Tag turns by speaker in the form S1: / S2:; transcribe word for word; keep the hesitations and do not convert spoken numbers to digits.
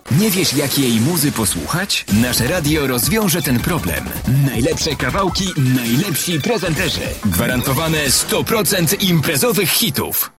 S1: Nie wiesz, jakiej muzy posłuchać? Nasze radio rozwiąże ten problem. Najlepsze kawałki, najlepsi prezenterzy. Gwarantowane sto procent imprezowych hitów.